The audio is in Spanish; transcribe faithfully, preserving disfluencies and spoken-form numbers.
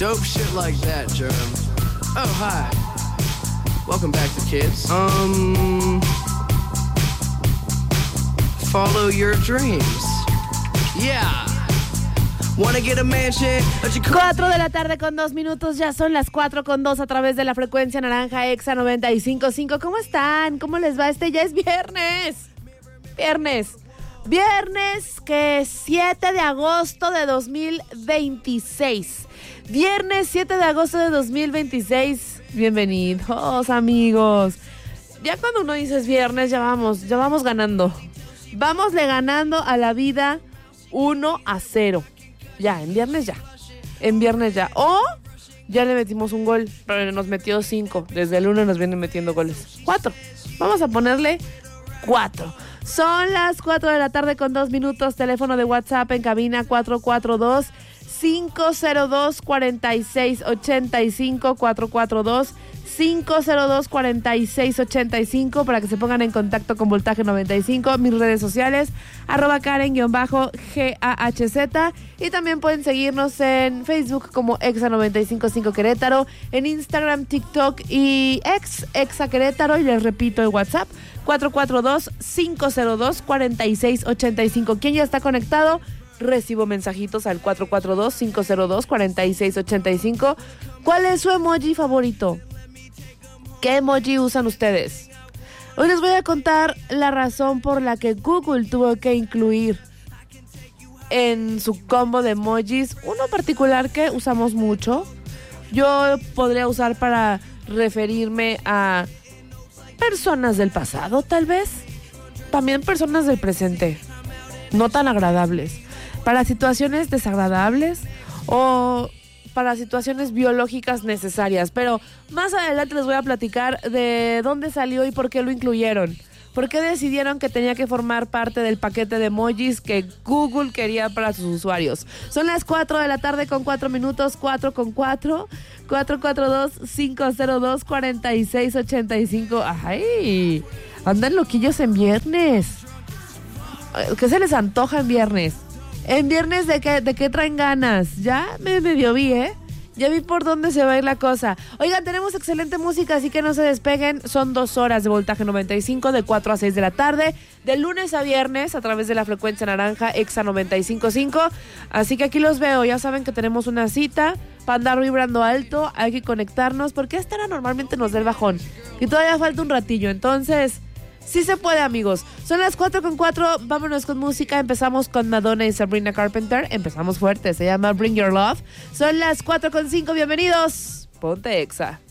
Dope shit like that, Germ. Oh, hi. Welcome back to Kids. Um... Follow your dreams. Yeah. Wanna get a mansion, but you Cuatro de la tarde con dos minutos, ya son las cuatro con dos a través de la frecuencia naranja Exa noventa y cinco punto cinco. ¿Cómo están? ¿Cómo les va? Este ya es viernes. Viernes. Viernes que siete de agosto de dos mil veintiséis. Viernes siete de agosto de dos mil veintiséis. Bienvenidos, amigos. Ya cuando uno dice es viernes, ya vamos, ya vamos ganando. Vamosle ganando a la vida uno a cero. Ya, en viernes ya. En viernes ya. O ya le metimos un gol, pero nos metió cinco. Desde el lunes nos vienen metiendo goles. Cuatro. Vamos a ponerle cuatro. Son las cuatro de la tarde con dos minutos. Teléfono de WhatsApp en cabina cuatro cuatro dos, cinco cero dos, cuatro seis ocho cinco. cuatro cuatro dos, cinco cero dos, cuatro seis ocho cinco para que se pongan en contacto con Voltaje noventa y cinco. Mis redes sociales, arroba Karen-G A H Z. Y también pueden seguirnos en Facebook como Exa noventa y cinco punto cinco Querétaro, en Instagram, TikTok y ex, Exa Querétaro. Y les repito el WhatsApp, cuatro cuatro dos, cinco cero dos, cuatro seis ocho cinco. ¿Quién ya está conectado? Recibo mensajitos al cuatro cuatro dos, cinco cero dos, cuatro seis ocho cinco. ¿Cuál es su emoji favorito? ¿Qué emoji usan ustedes? Hoy les voy a contar la razón por la que Google tuvo que incluir en su combo de emojis uno particular que usamos mucho. Yo podría usar para referirme a personas del pasado, tal vez. También personas del presente, no tan agradables. Para situaciones desagradables o para situaciones biológicas necesarias. Pero más adelante les voy a platicar de dónde salió y por qué lo incluyeron. ¿Por qué decidieron que tenía que formar parte del paquete de emojis que Google quería para sus usuarios? Son las cuatro de la tarde con cuatro minutos, cuatro con cuatro, cuatro cuatro dos, cinco cero dos, cuatro seis ocho cinco. ¡Ay! Andan loquillos en viernes. ¿Qué se les antoja en viernes? En viernes, ¿de qué, de qué traen ganas? Ya me medio vi, ¿eh? Ya vi por dónde se va a ir la cosa. Oigan, tenemos excelente música, así que no se despeguen. Son dos horas de Voltaje noventa y cinco, de cuatro a seis de la tarde, de lunes a viernes, a través de la frecuencia naranja Exa noventa y cinco punto cinco. Así que aquí los veo. Ya saben que tenemos una cita para andar vibrando alto. Hay que conectarnos, porque esta hora normalmente nos da el bajón. Y todavía falta un ratillo, entonces sí se puede, amigos. Son las cuatro con cuatro, vámonos con música. Empezamos con Madonna y Sabrina Carpenter. Empezamos fuerte, se llama Bring Your Love. Son las cuatro con cinco, bienvenidos. Ponte Exa.